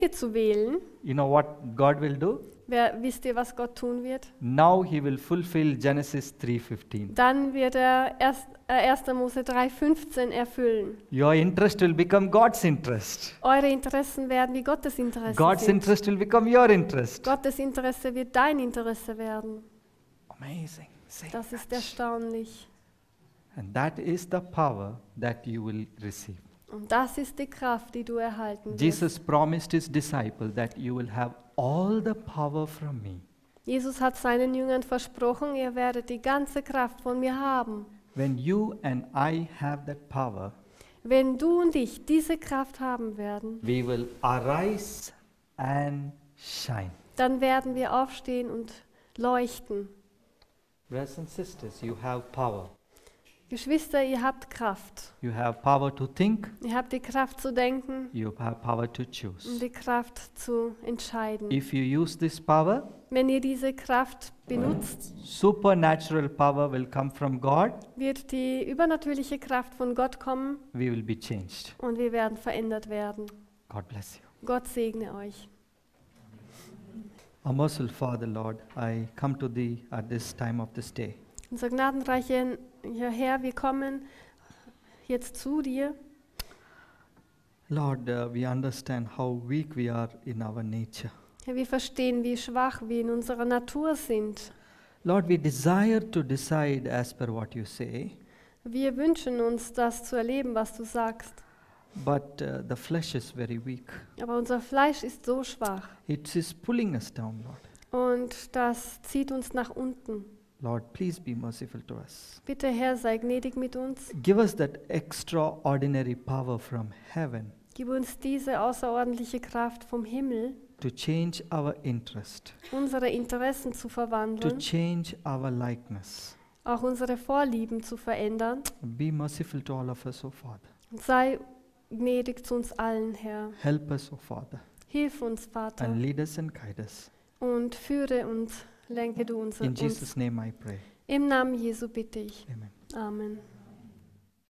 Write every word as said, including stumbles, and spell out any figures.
zu wählen. You know what God will do? Wer, wisst ihr, was Gott tun wird? Now he will fulfill Genesis three fifteen. Dann wird er erst, äh, erster Mose drei fünfzehn erfüllen. Your interest will become God's interest. Eure Interessen werden wie Gottes Interessen God's sind. interest will become your interest. Gottes Interesse wird dein Interesse werden. Amazing. Say Das ist that. erstaunlich. And that is the power that you will receive. Und das ist die Kraft, die du erhalten wirst. Jesus promised his disciple that you will have all the power from me. Jesus hat seinen Jüngern versprochen, ihr werdet die ganze Kraft von mir haben. When you and I have that power, Wenn du und ich diese Kraft haben werden, we will arise and shine. dann werden wir aufstehen und leuchten. Brothers and sisters, you have power. Geschwister, ihr habt Kraft. You have power to think, Ihr habt die Kraft zu denken you have power to und choose. die Kraft zu entscheiden. If you use this power, Wenn ihr diese Kraft benutzt, supernatural power will come from God. wird die übernatürliche Kraft von Gott kommen We will be changed. und wir werden verändert werden. God bless you. Gott segne euch. Our merciful Father, Lord, I come to Thee at this time of this day. Unser gnadenreicher Herr, wir kommen jetzt zu dir. Lord, uh, we understand how weak we are in our nature. Herr, wir verstehen, wie schwach wir in unserer Natur sind. Lord, we desire to decide as per what you say, Wir wünschen uns, das zu erleben, was du sagst. but uh, the flesh is very weak. Aber unser Fleisch ist so schwach It is pulling us down, Lord. und das zieht uns nach unten. Lord, please be merciful to us. Bitte, Herr, sei gnädig mit uns. Give us that extraordinary power from heaven Gib uns diese außerordentliche Kraft vom Himmel, to change our interest, unsere Interessen zu to verwandeln, change our likeness. auch unsere Vorlieben zu verändern. Be merciful to all of us, O Father. Und sei gnädig zu uns allen, Herr. Help us, O Father, Hilf uns, Vater, and lead us and guide us. und führe und lenke du unser, In uns. Jesus' name I pray. Im Namen Jesu bitte ich. Amen. Amen.